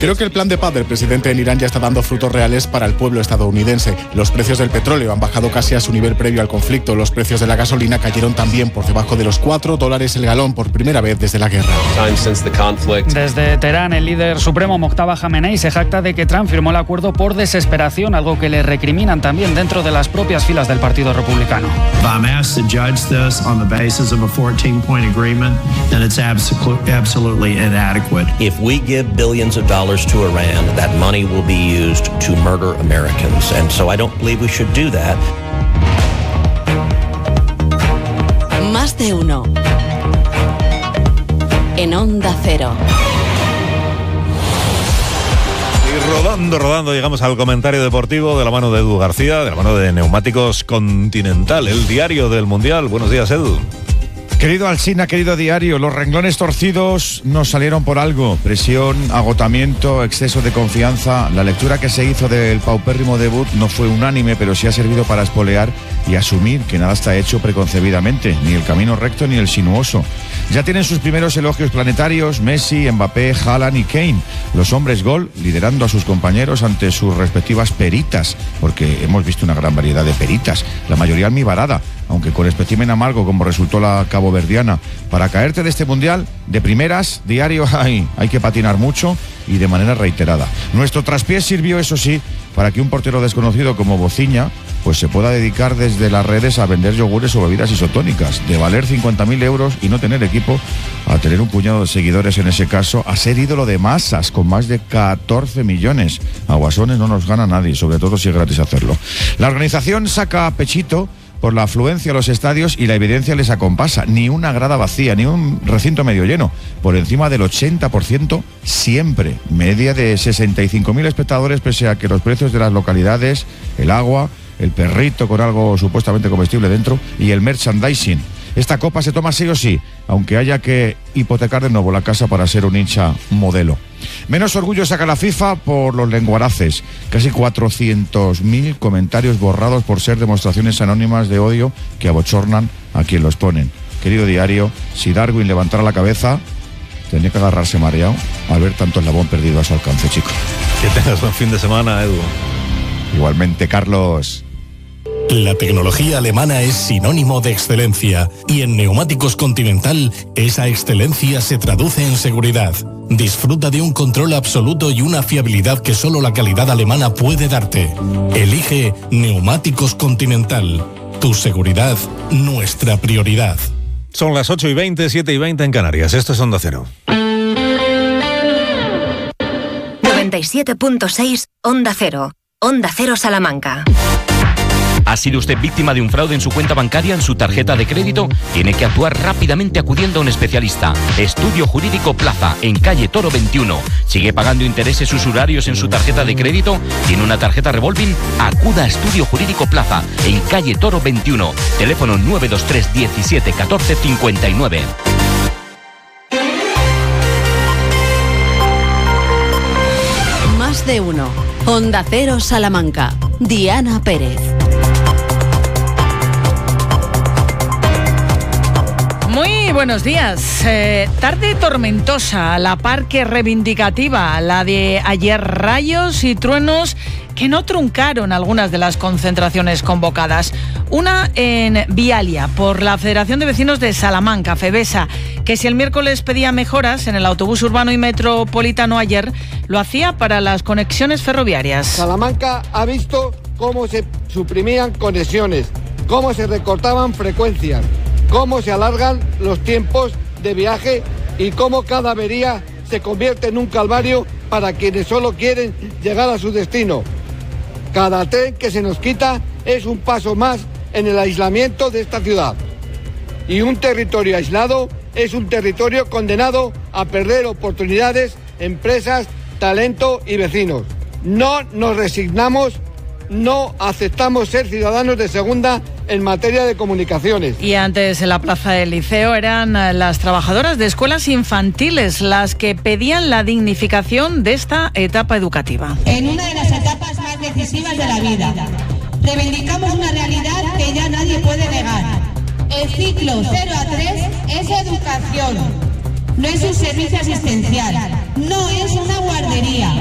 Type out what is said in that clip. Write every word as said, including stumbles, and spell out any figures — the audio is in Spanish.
Creo que el plan de paz del presidente en Irán ya está dando frutos reales para el pueblo estadounidense. Los precios del petróleo han bajado casi a su nivel previo al conflicto. Los precios de la gasolina cayeron también por debajo de los cuatro dólares el galón por primera vez desde la guerra. Desde Teherán, el líder supremo Mojtaba Khamenei se jacta de que Trump firmó el acuerdo por desesperación, algo que le recriminan también dentro de las propias filas del Partido Republicano. I'm asked to judge this on the basis of a fourteen-point agreement, and it's absolutely inadequate. If we give billions of dollars to Iran, that money will be used to murder Americans, and so I don't believe we should do that. Más de uno. En Onda Cero. Y rodando, rodando, llegamos al comentario deportivo de la mano de Edu García, de la mano de Neumáticos Continental, el diario del Mundial. Buenos días, Edu. Querido Alsina, querido diario, los renglones torcidos nos salieron por algo. Presión, agotamiento, exceso de confianza. La lectura que se hizo del paupérrimo debut no fue unánime, pero sí ha servido para espolear y asumir que nada está hecho preconcebidamente, ni el camino recto ni el sinuoso. Ya tienen sus primeros elogios planetarios Messi, Mbappé, Haaland y Kane. Los hombres gol liderando a sus compañeros ante sus respectivas peritas, porque hemos visto una gran variedad de peritas, la mayoría almibarada, aunque con espécimen amargo como resultó la caboverdiana. Para caerte de este mundial, de primeras, diario, hay, hay que patinar mucho y de manera reiterada. Nuestro traspié sirvió, eso sí, para que un portero desconocido como Bociña pues se pueda dedicar desde las redes a vender yogures o bebidas isotónicas, de valer cincuenta mil euros y no tener equipo, a tener un puñado de seguidores en ese caso, a ser ídolo de masas con más de catorce millones. A guasones no nos gana nadie, sobre todo si es gratis hacerlo. La organización saca pechito por la afluencia a los estadios y la evidencia les acompasa. Ni una grada vacía, ni un recinto medio lleno. Por encima del ochenta por ciento siempre. Media de sesenta y cinco mil espectadores, pese a que los precios de las localidades, el agua, el perrito con algo supuestamente comestible dentro y el merchandising. Esta copa se toma sí o sí, aunque haya que hipotecar de nuevo la casa para ser un hincha modelo. Menos orgullo saca la FIFA por los lenguaraces. Casi cuatrocientos mil comentarios borrados por ser demostraciones anónimas de odio que abochornan a quien los ponen. Querido diario, si Darwin levantara la cabeza, tendría que agarrarse mareado al ver tanto eslabón perdido a su alcance, chico. Que tengas buen fin de semana, Edu. Igualmente, Carlos. La tecnología alemana es sinónimo de excelencia y en Neumáticos Continental esa excelencia se traduce en seguridad. Disfruta de un control absoluto y una fiabilidad que solo la calidad alemana puede darte. Elige Neumáticos Continental. Tu seguridad, nuestra prioridad. Son las ocho y veinte, siete y veinte en Canarias. Esto es Onda Cero. noventa y siete punto seis Onda Cero. Onda Cero Salamanca. ¿Ha sido usted víctima de un fraude en su cuenta bancaria, en su tarjeta de crédito? Tiene que actuar rápidamente acudiendo a un especialista. Estudio Jurídico Plaza, en calle Toro veintiuno. ¿Sigue pagando intereses usurarios en su tarjeta de crédito? ¿Tiene una tarjeta revolving? Acuda a Estudio Jurídico Plaza, en calle Toro veintiuno. Teléfono nueve dos tres diecisiete catorce cincuenta y nueve. Más de uno. Onda Cero Salamanca. Diana Pérez. Muy buenos días. Eh, tarde tormentosa, a la par que reivindicativa, la de ayer, rayos y truenos que no truncaron algunas de las concentraciones convocadas. Una en Vialia, por la Federación de Vecinos de Salamanca, FEVESA, que si el miércoles pedía mejoras en el autobús urbano y metropolitano ayer, lo hacía para las conexiones ferroviarias. Salamanca ha visto cómo se suprimían conexiones, cómo se recortaban frecuencias, cómo se alargan los tiempos de viaje y cómo cada avería se convierte en un calvario para quienes solo quieren llegar a su destino. Cada tren que se nos quita es un paso más en el aislamiento de esta ciudad. Y un territorio aislado es un territorio condenado a perder oportunidades, empresas, talento y vecinos. No nos resignamos, no aceptamos ser ciudadanos de segunda en materia de comunicaciones. Y antes en la plaza del Liceo eran las trabajadoras de escuelas infantiles las que pedían la dignificación de esta etapa educativa. En una de las etapas más decisivas de la vida, reivindicamos una realidad que ya nadie puede negar. El ciclo cero a tres es educación. no es un servicio asistencial, no es una guardería.